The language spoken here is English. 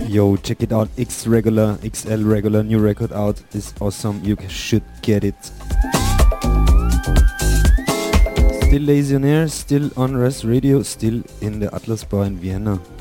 Yo, check it out. X Regular, XL Regular, new record out. Is awesome. You should get it. Still Legionnaire, still on Rest Radio, still in the Atlas Bar in Vienna.